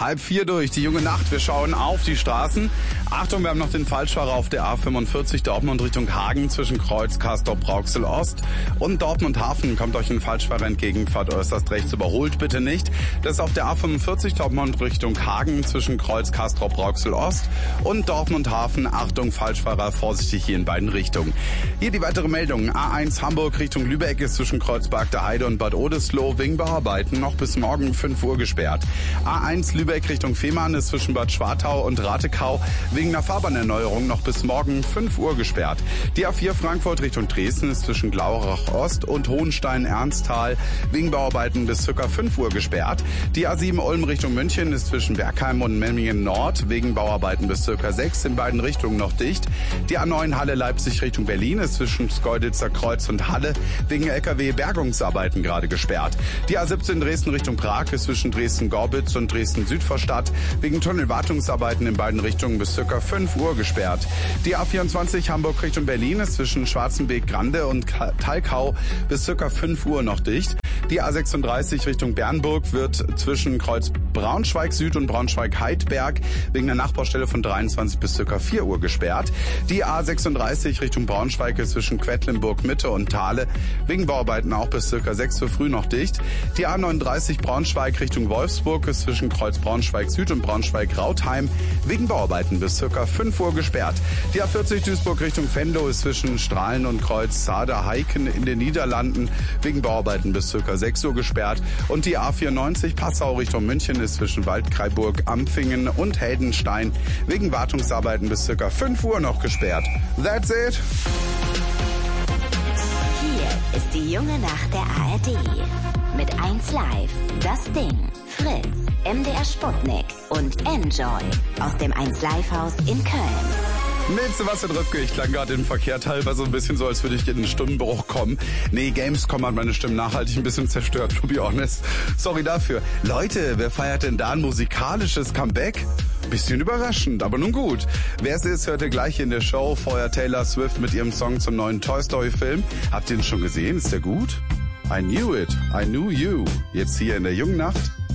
3:30 durch, die junge Nacht. Wir schauen auf die Straßen. Achtung, wir haben noch den Falschfahrer auf der A45 Dortmund Richtung Hagen zwischen Kreuz, Castor-Brauxel Ost und Dortmund Hafen. Kommt euch ein Falschfahrer entgegen, fahrt äußerst rechts, überholt bitte nicht. Das ist auf der A45 Dortmund Richtung Hagen zwischen Kreuz, Castor-Brauxel Ost und Dortmund Hafen. Achtung, Falschfahrer, vorsichtig hier in beiden Richtungen. Hier die weitere Meldung. A1 Hamburg Richtung Lübeck ist zwischen Kreuzberg der Heide und Bad Oldesloe wegen Bauarbeiten noch bis morgen 5 Uhr gesperrt. A1 Lübeck Richtung Fehmarn ist zwischen Bad Schwartau und Ratekau wegen einer Fahrbahnerneuerung noch bis morgen 5 Uhr gesperrt. Die A4 Frankfurt Richtung Dresden ist zwischen Glaurach Ost und Hohenstein-Ernsthal wegen Bauarbeiten bis ca. 5 Uhr gesperrt. Die A7 Ulm Richtung München ist zwischen Bergheim und Memmingen Nord wegen Bauarbeiten bis ca. 6 in beiden Richtungen noch dicht. Die A9 Halle Leipzig Richtung Berlin ist zwischen Schkeuditzer Kreuz und Halle wegen LKW-Bergungsarbeiten gerade gesperrt. Die A17 Dresden Richtung Prag ist zwischen Dresden-Gorbitz und Dresden-Südvorstadt wegen Tunnelwartungsarbeiten in beiden Richtungen bis ca. 5 Uhr gesperrt. Die A24 Hamburg Richtung Berlin ist zwischen Schwarzenbeek-Grande und Talkau bis ca. 5 Uhr noch dicht. Die A36 Richtung Bernburg wird zwischen Kreuz Braunschweig Süd und Braunschweig-Heidberg wegen der Nachbaustelle von 23 bis ca. 4 Uhr gesperrt. Die A36 Richtung Braunschweig ist zwischen Quedlinburg Mitte und Thale wegen Bauarbeiten auch bis ca. 6 Uhr früh noch dicht. Die A39 Braunschweig Richtung Wolfsburg ist zwischen Kreuz Braunschweig Süd und Braunschweig-Rautheim wegen Bauarbeiten bis ca. 5 Uhr gesperrt. Die A40 Duisburg Richtung Venlo ist zwischen Strahlen und Kreuz Saar-Heiken in den Niederlanden wegen Bauarbeiten bis ca. 6 Uhr gesperrt. Und die A94 Passau Richtung München ist zwischen Waldkraiburg, Ampfingen und Heldenstein wegen Wartungsarbeiten bis ca. 5 Uhr noch gesperrt. That's it. Hier ist die junge Nacht der ARD. Mit 1 Live, Das Ding, Fritz, MDR Sputnik und Enjoy aus dem 1 Live Haus in Köln. Mit Sebastian Rübke, ich klang gerade im Verkehr teilweise ein bisschen so, als würde ich in den Stimmenbruch kommen. Nee, Gamescom hat meine Stimme nachhaltig ein bisschen zerstört, to be honest. Sorry dafür. Leute, wer feiert denn da ein musikalisches Comeback? Bisschen überraschend, aber nun gut. Wer es ist, hört ihr gleich in der Show. Vorher Taylor Swift mit ihrem Song zum neuen Toy Story Film. Habt ihr ihn schon gesehen? Ist der gut? I knew it. I knew you. Jetzt hier in der jungen Nacht.